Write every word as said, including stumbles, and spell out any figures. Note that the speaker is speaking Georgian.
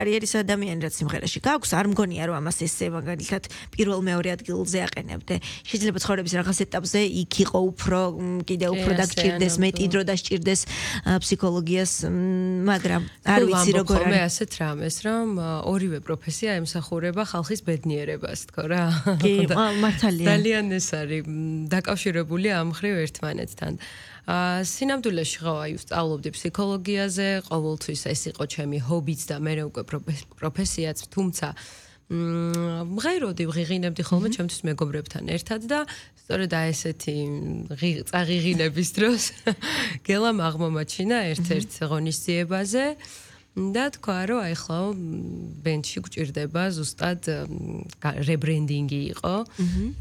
კარიერის ადამიანი რაც სიმღერაში გაქვს, არ მგონია რომ ამას ესე მაგალითად პირველ მეორე ადგილზე აყენებდე. შეიძლება ცხოვრების რაღაც ეტაპზე იქ იყო უფრო კიდე უფრო დაგჭირდეს, მეტი დრო დასჭირდეს ფსიქოლოგიას, მაგრამ არ ვიცი როგორ არის. მე ასეთ რამეს, რომ ორივე პროფესია ემსახურება ხალხის ბედნიერებას, თქო რა. კი, მართალია. ძალიან ეს არის დაკავშირებული ამ მხრივ ერთმანეთთან. აა სინამდვილეში ხო აი ვსწავლობდი ფსიქოლოგიაზე, ყოველთვის ეს იყო ჩემი ჰობიც და მე უკვე პროფესიაც, თუმცა მღეროდი, ვღიღინებდი ხოლმე ჩემთვის მეგობრებთან ერთად და სწორედ აი ესეთი წაღიღინების დროს გელამ აღმომაჩინა ერთ-ერთ ღონისძიებაზე და თქვა რომ აი ხო ბენდში გვჭირდება ზუსტად რებრენდინგი იყო